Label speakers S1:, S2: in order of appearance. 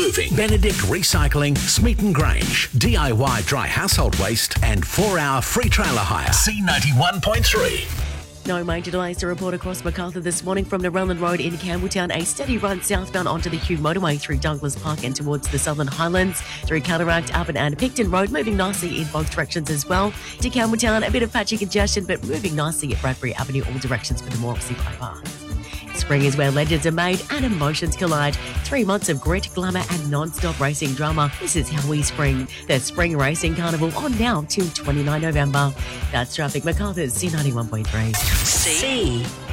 S1: Moving. Benedict Recycling, Smeaton Grange. DIY dry household waste and 4-hour free trailer hire. C91.3.
S2: No major delays to report across Macarthur this morning from Narellan Road in Campbelltown. A steady run southbound onto the Hugh Motorway through Douglas Park and towards the Southern Highlands. Through Cataract, Abbott and Picton Road, moving nicely in both directions as well. To Campbelltown, a bit of patchy congestion, but moving nicely at Bradbury Avenue, all directions for the Morpsey bypass. Spring is where legends are made and emotions collide. 3 months of grit, glamour and non-stop racing drama. This is how we spring. The Spring Racing Carnival on now till 29 November. That's traffic. Macarthur's C91.3.
S3: C